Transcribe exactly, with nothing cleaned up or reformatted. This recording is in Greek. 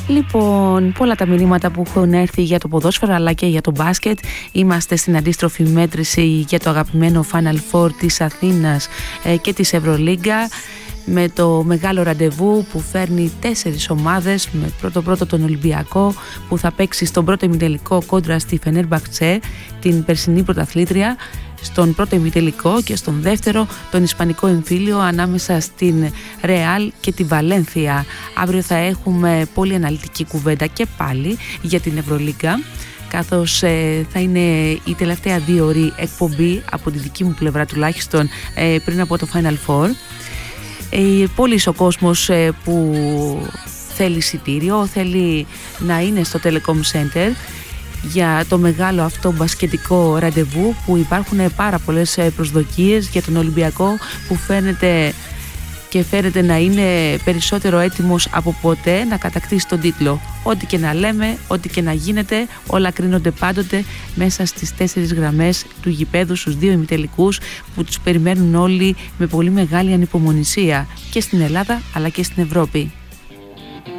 Λοιπόν, πολλά τα μηνύματα που έχουν έρθει για το ποδόσφαιρο αλλά και για το μπάσκετ. Είμαστε στην αντίστροφη μέτρηση για το αγαπημένο Final Four της Αθήνας ε, και της Ευρωλίγκα, με το μεγάλο ραντεβού που φέρνει τέσσερις ομάδες, με πρώτο πρώτο τον Ολυμπιακό που θα παίξει στον πρώτο ημιτελικό κόντρα στη Φενέρμπαχτσε, την περσινή πρωταθλήτρια, στον πρώτο ημιτελικό, και στον δεύτερο τον ισπανικό εμφύλιο ανάμεσα στην Ρεάλ και τη Βαλένθια. Αύριο θα έχουμε πολύ αναλυτική κουβέντα και πάλι για την Ευρωλίγκα, καθώς ε, θα είναι η τελευταία δύο ώρη εκπομπή από τη δική μου πλευρά τουλάχιστον ε, πριν από το Final Four. Ε, πολύς ο κόσμος ε, που θέλει εισιτήριο, θέλει να είναι στο Telecom Center για το μεγάλο αυτό μπασκετικό ραντεβού, που υπάρχουν πάρα πολλές προσδοκίες για τον Ολυμπιακό, που φαίνεται και φαίνεται να είναι περισσότερο έτοιμος από ποτέ να κατακτήσει τον τίτλο. Ό,τι και να λέμε, ό,τι και να γίνεται, όλα κρίνονται πάντοτε μέσα στις τέσσερις γραμμές του γηπέδου, στους δύο ημιτελικούς που τους περιμένουν όλοι με πολύ μεγάλη ανυπομονησία, και στην Ελλάδα αλλά και στην Ευρώπη.